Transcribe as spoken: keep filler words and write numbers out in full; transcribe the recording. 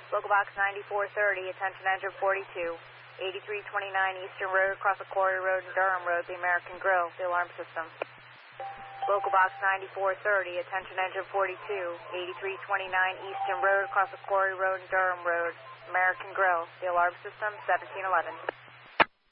Local box ninety-four thirty, attention engine forty-two, eighty-three twenty-nine Eastern Road, across the Quarry Road and Durham Road, the American Grill, the alarm system. Local box ninety-four thirty, attention engine forty-two, eighty-three twenty-nine Eastern Road, across the Quarry Road and Durham Road, American Grill, the alarm system, seventeen eleven.